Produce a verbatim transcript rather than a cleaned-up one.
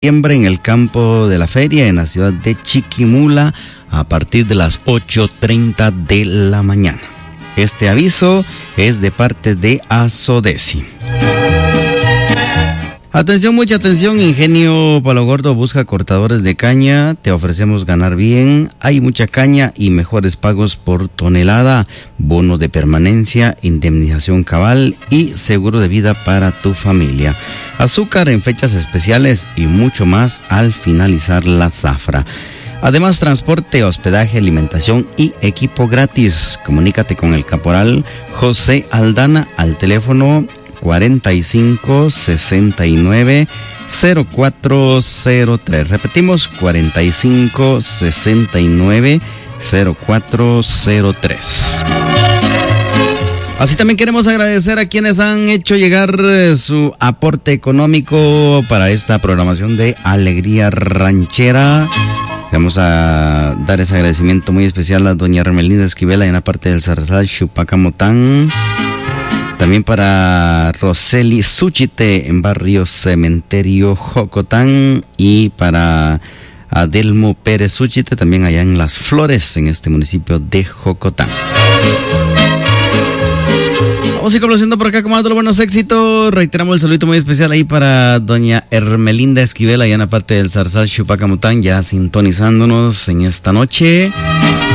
en el campo de la feria en la ciudad de Chiquimula a partir de las ocho treinta de la mañana. Este aviso es de parte de Asodesi. Atención, mucha atención, Ingenio Palo Gordo busca cortadores de caña, te ofrecemos ganar bien, hay mucha caña y mejores pagos por tonelada, bono de permanencia, indemnización cabal y seguro de vida para tu familia. Azúcar en fechas especiales y mucho más al finalizar la zafra. Además, transporte, hospedaje, alimentación y equipo gratis. Comunícate con el caporal José Aldana al teléfono cuarenta y cinco, sesenta y nueve, cero cuatro cero tres. Repetimos, cuarenta y cinco, sesenta y nueve, cero cuatro cero tres. Así también queremos agradecer a quienes han hecho llegar su aporte económico para esta programación de Alegría Ranchera. Vamos a dar ese agradecimiento muy especial a doña Hermelinda Esquivel en la parte del Zarzal Chupacamotán. También para Roseli Suchite en barrio Cementerio Jocotán. Y para Adelmo Pérez Suchite también allá en Las Flores, en este municipio de Jocotán. Vamos a ir conociendo por acá como todos los buenos éxitos. Reiteramos el saludito muy especial ahí para doña Hermelinda Esquivel allá en la parte del Zarzal Chupacamotán, ya sintonizándonos en esta noche.